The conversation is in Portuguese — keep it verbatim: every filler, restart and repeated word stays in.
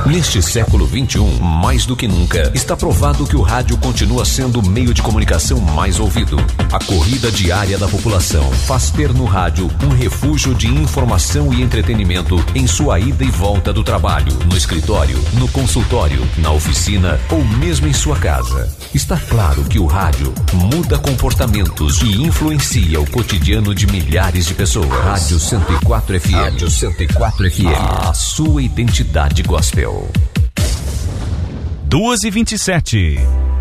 Neste século vinte e um, mais do que nunca, está provado que o rádio continua sendo o meio de comunicação mais ouvido. A corrida diária da população faz ter no rádio um refúgio de informação e entretenimento em sua ida e volta do trabalho, no escritório, no consultório, na oficina ou mesmo em sua casa. Está claro que o rádio muda comportamentos e influencia o cotidiano de milhares de pessoas. Rádio cento e quatro F M. Rádio cento e quatro F M. A sua identidade gospel. duas e vinte e sete.